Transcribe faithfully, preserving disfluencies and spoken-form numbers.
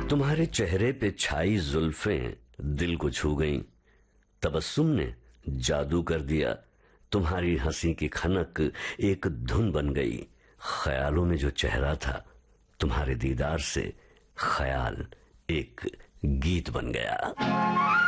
तुम्हारे चेहरे पे छाई जुल्फें दिल को छू गईं, तबस्सुम ने जादू कर दिया। तुम्हारी हंसी की खनक एक धुन बन गई। ख्यालों में जो चेहरा था, तुम्हारे दीदार से ख्याल एक गीत बन गया।